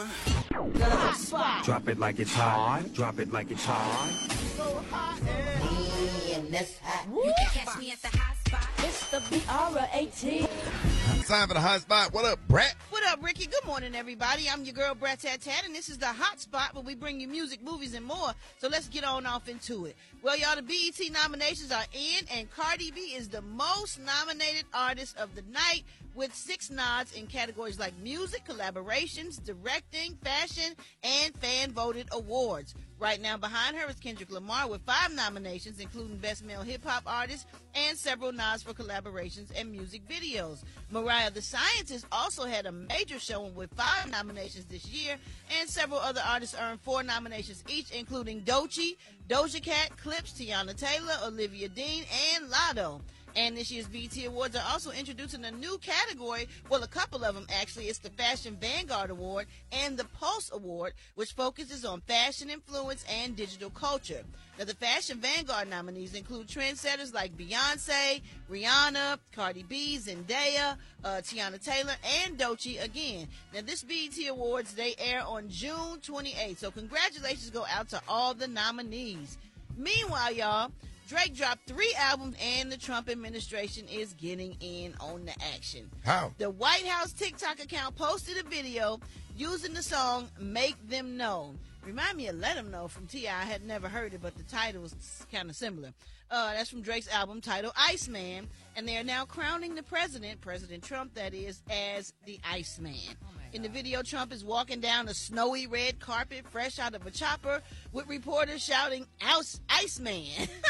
Summer. The hot spot. Drop it like it's hot. Drop it like it's hot. So hot. And that's hot. You can catch me at the hot spot. It's the BR18. Time for the hot spot. What up, Brat? What up, Ricky? Good morning, everybody. I'm your girl, Brat Tat Tat, and this is the hot spot where we bring you music, movies, and more. So let's get on off into it. Well, y'all, the BET nominations are in, and Cardi B is the most nominated artist of the night with 6 nods in categories like music, collaborations, directing, fashion, and fan-voted awards. Right now behind her is Kendrick Lamar with 5 nominations, including Best Male Hip Hop Artist and several nods for collaborations and music videos. Mariah the Scientist also had a major showing with 5 nominations this year, and several other artists earned 4 nominations each, including Doechii, Doja Cat, Clips, Tiana Taylor, Olivia Dean, and Latto. And this year's BET Awards are also introducing a new category, well, a couple of them actually. It's the Fashion Vanguard Award and the Pulse Award, which focuses on fashion influence and digital culture. Now, the Fashion Vanguard nominees include trendsetters like Beyonce, Rihanna, Cardi B, Zendaya, Tiana Taylor, and Doechii again. Now, this BET Awards, they air on June 28th, so congratulations go out to all the nominees. Meanwhile, y'all, Drake dropped 3 albums, and the Trump administration is getting in on the action. How? The White House TikTok account posted a video using the song Make Them Know. Remind me of Let 'Em Know from T.I. I had never heard it, but the title was kind of similar. That's from Drake's album titled Iceman, and they are now crowning the president, President Trump that is, as the Iceman. In the video, Trump is walking down a snowy red carpet fresh out of a chopper with reporters shouting, Iceman.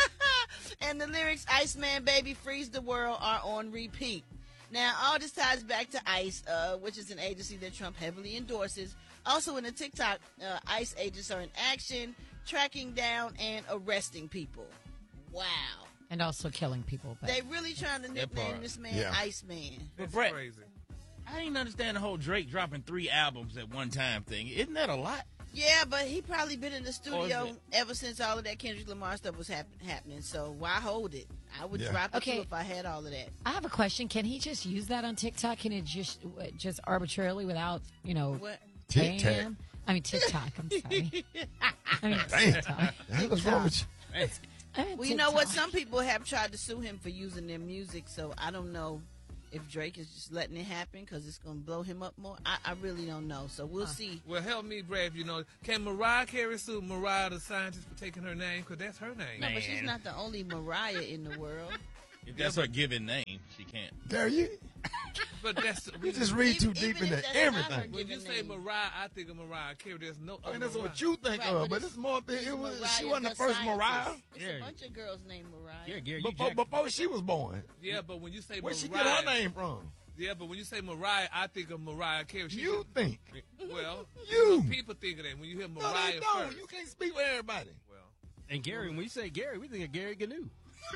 And the lyrics, Iceman, baby, freeze the world, are on repeat. Now, all this ties back to ICE, which is an agency that Trump heavily endorses. Also in the TikTok, ICE agents are in action, tracking down and arresting people. Wow. And also killing people. They really trying to nickname this man Iceman. That's crazy. I didn't understand the whole Drake dropping 3 albums at one time thing. Isn't that a lot? Yeah, but he probably been in the studio ever since all of that Kendrick Lamar stuff was happening. So why hold it? I would drop it too if I had all of that. I have a question. Can he just use that on TikTok? Can it just arbitrally without, what? TikTok. I mean TikTok. I'm sorry. I mean TikTok. What's wrong with you? Well, you know what? Some people have tried to sue him for using their music, so I don't know if Drake is just letting it happen because it's going to blow him up more. I really don't know, so we'll see. Well, help me, Brad, if you know. Can Mariah Carey sue Mariah the Scientist for taking her name? Because that's her name. No, but she's not the only Mariah in the world. If that's her given name, she can't. Gary, you that's you just read too deep into everything. When you say Mariah, I think of Mariah Carey. There's no I mean, that's what you think of, but it's more than it was. She wasn't the first Mariah. There's a bunch of girls named Mariah. Yeah, Gary, before she was born. Yeah, but when you say where Mariah, she get her name from? Yeah, but when you say Mariah, I think of Mariah Carey. You think? Well, you people think of that when you hear Mariah. No, they don't. First. You can't speak with everybody. Well, and Gary, when you say Gary, we think of Gary Gnu.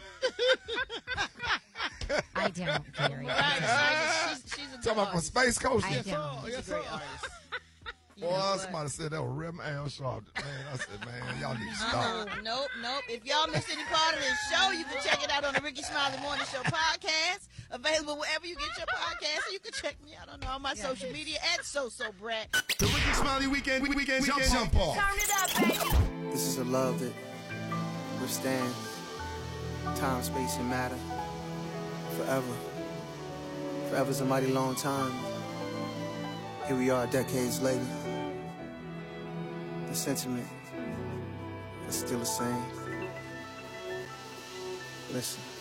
I don't, Gary. She's a talking about from Space Coast. I don't. She's a great artist. Boy, somebody said that was Reverend Al Sharp. Man, I said, man, y'all need to stop. Nope. If y'all missed any part of this show, you can check it out on the Ricky Smiley Morning Show podcast. Available wherever you get your podcast. You can check me out on all my social media at SoSoBrat. The Ricky Smiley Weekend Jump Off. Turn it up, baby. This is a love that withstands time, space, and matter forever. Forever's a mighty long time. Here we are decades later. The sentiment is still the same. Listen.